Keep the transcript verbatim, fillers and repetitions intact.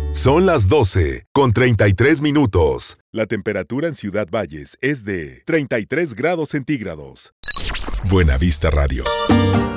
Son las doce con treinta y tres minutos. La temperatura en Ciudad Valles es de treinta y tres grados centígrados. Buena Vista Radio.